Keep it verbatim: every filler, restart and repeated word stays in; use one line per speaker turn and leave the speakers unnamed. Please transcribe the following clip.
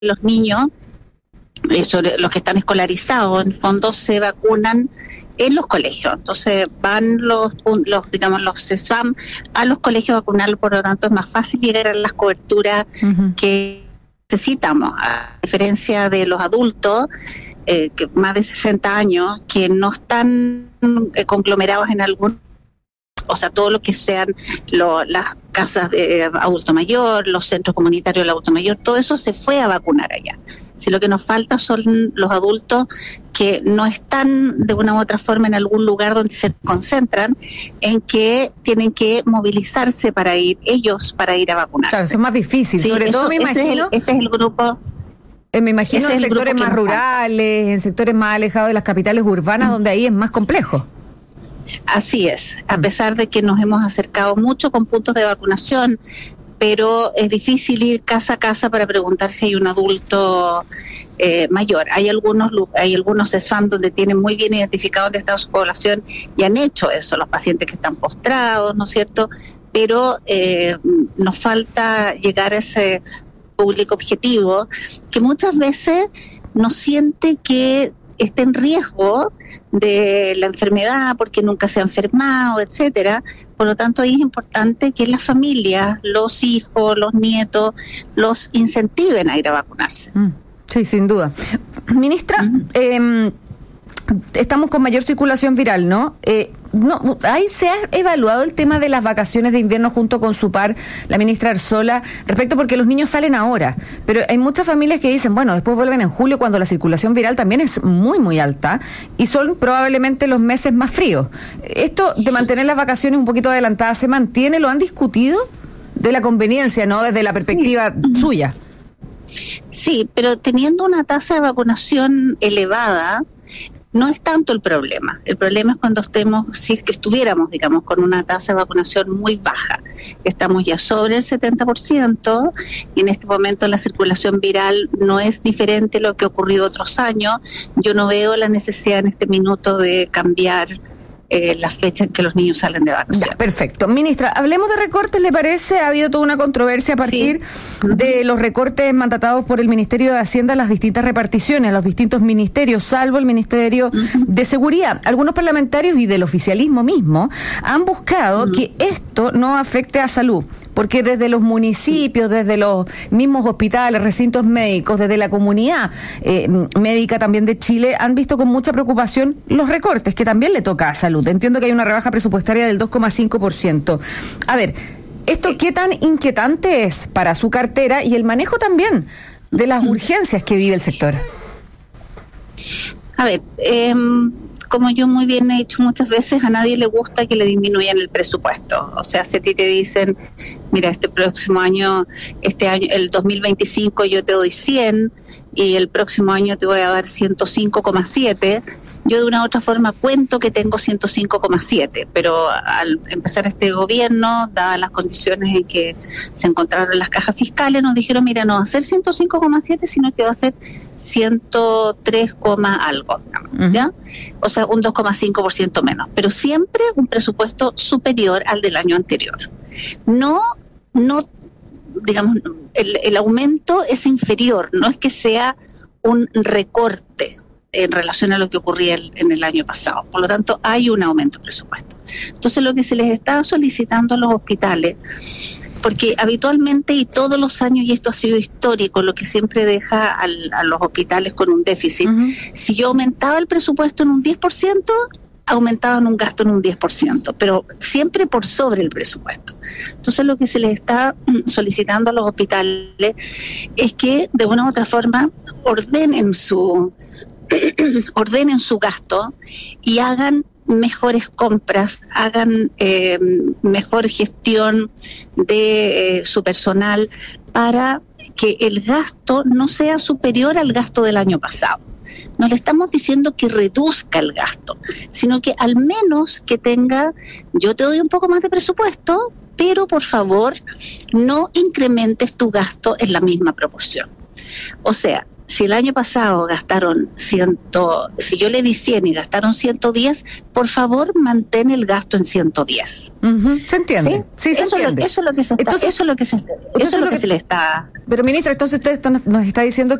los niños, eh, sobre los que están escolarizados, en el fondo se vacunan en los colegios. Entonces van los, los digamos, los CESFAM a los colegios a vacunarlos, por lo tanto es más fácil llegar a las coberturas uh-huh. que necesitamos, a diferencia de los adultos, eh, que más de sesenta años, que no están eh, conglomerados en algún, o sea, todo lo que sean lo, las casas de adulto mayor, los centros comunitarios del adulto mayor, todo eso se fue a vacunar allá. Si lo que nos falta son los adultos que no están de una u otra forma en algún lugar donde se concentran, en que tienen que movilizarse para ir, ellos para ir a vacunarse.
Claro, eso es más difícil, sí, sobre
eso,
todo me imagino...
Ese es el, ese es el grupo...
Eh, me imagino en sectores más rurales, en sectores más alejados de las capitales urbanas, mm. donde ahí es más complejo.
Así es, a pesar de que nos hemos acercado mucho con puntos de vacunación, pero es difícil ir casa a casa para preguntar si hay un adulto eh, mayor. Hay algunos hay algunos CESFAM donde tienen muy bien identificado dónde está su población y han hecho eso, los pacientes que están postrados, ¿no es cierto? Pero eh, nos falta llegar a ese público objetivo que muchas veces no siente que está en riesgo de la enfermedad porque nunca se ha enfermado, etcétera. Por lo tanto, ahí es importante que las familias, los hijos, los nietos, los incentiven a ir a vacunarse.
Sí, sin duda. Ministra, uh-huh. eh, estamos con mayor circulación viral, ¿no? Eh, no, ahí se ha evaluado el tema de las vacaciones de invierno junto con su par, la ministra Arzola, respecto porque los niños salen ahora, pero hay muchas familias que dicen, bueno, después vuelven en julio cuando la circulación viral también es muy, muy alta y son probablemente los meses más fríos. Esto de mantener las vacaciones un poquito adelantadas, ¿se mantiene? ¿Lo han discutido? De la conveniencia, ¿no? Desde la perspectiva sí. suya.
Sí, pero teniendo una tasa de vacunación elevada, no es tanto el problema. El problema es cuando estemos, si es que estuviéramos, digamos, con una tasa de vacunación muy baja. Estamos ya sobre el setenta por ciento y en este momento la circulación viral no es diferente a lo que ocurrió otros años. Yo no veo la necesidad en este minuto de cambiar Eh, la fecha en que los niños salen de vacunación.
Ya, perfecto. Ministra, hablemos de recortes, ¿le parece? Ha habido toda una controversia a partir sí. de los recortes mandatados por el Ministerio de Hacienda a las distintas reparticiones, a los distintos ministerios, salvo el Ministerio uh-huh. de Seguridad. Algunos parlamentarios y del oficialismo mismo han buscado uh-huh. que esto no afecte a salud, porque desde los municipios, desde los mismos hospitales, recintos médicos, desde la comunidad eh, médica también de Chile, han visto con mucha preocupación los recortes, que también le toca a salud. Entiendo que hay una rebaja presupuestaria del dos coma cinco por ciento. A ver, ¿esto sí. qué tan inquietante es para su cartera y el manejo también de las urgencias que vive el sector?
A ver, eh, como yo muy bien he dicho muchas veces, a nadie le gusta que le disminuyan el presupuesto. O sea, si a ti te dicen, mira, este próximo año, este año, el dos mil veinticinco yo te doy cien y el próximo año te voy a dar ciento cinco coma siete, yo de una u otra forma cuento que tengo ciento cinco coma siete, pero al empezar este gobierno, dadas las condiciones en que se encontraron las cajas fiscales, nos dijeron, mira, no va a ser ciento cinco coma siete, sino que va a ser ciento tres, algo, ¿ya? Uh-huh. O sea, un dos coma cinco por ciento menos, pero siempre un presupuesto superior al del año anterior. No, no, digamos, el, el aumento es inferior, no es que sea un recorte en relación a lo que ocurría el, en el año pasado. Por lo tanto, hay un aumento de presupuesto. Entonces, lo que se les está solicitando a los hospitales, porque habitualmente y todos los años, y esto ha sido histórico, lo que siempre deja al, a los hospitales con un déficit, uh-huh. si yo aumentaba el presupuesto en un diez por ciento, aumentaban un gasto en un diez por ciento, pero siempre por sobre el presupuesto. Entonces, lo que se les está solicitando a los hospitales es que, de una u otra forma, ordenen su ordenen su gasto y hagan mejores compras, hagan eh, mejor gestión de eh, su personal para que el gasto no sea superior al gasto del año pasado. No le estamos diciendo que reduzca el gasto, sino que al menos que tenga, yo te doy un poco más de presupuesto, pero por favor no incrementes tu gasto en la misma proporción. O sea, si el año pasado gastaron ciento, si yo le di cien y gastaron ciento diez, por favor mantén el gasto en ciento diez.
Uh-huh. ¿Se entiende? Sí, sí se
eso,
entiende.
Lo, eso es lo que se está,
entonces,
eso es lo que se, eso es lo que, que se le está.
Pero ministra, entonces usted nos está diciendo